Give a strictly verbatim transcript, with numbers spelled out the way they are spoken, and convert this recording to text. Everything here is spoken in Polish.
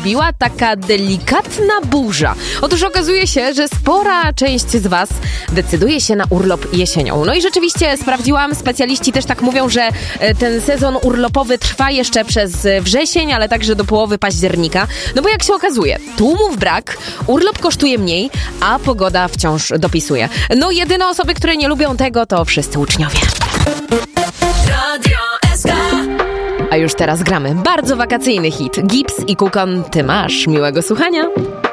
wbiła taka delikatna burza. Otóż okazuje się, że spora część z was decyduje się na urlop jesienią. No i rzeczywiście sprawdziłam, specjaliści też tak mówią, że ten sezon urlopowy trwa jeszcze przez wrzesień, ale także do połowy października. No bo jak się okazuje, tłumów brak, urlop kosztuje mniej, a pogoda wciąż dopisuje. No jedyne osoby, które nie lubią tego, to wszyscy uczniowie. Radio S K. A już teraz gramy bardzo wakacyjny hit. Gibbs i Kukon, ty masz. Miłego słuchania.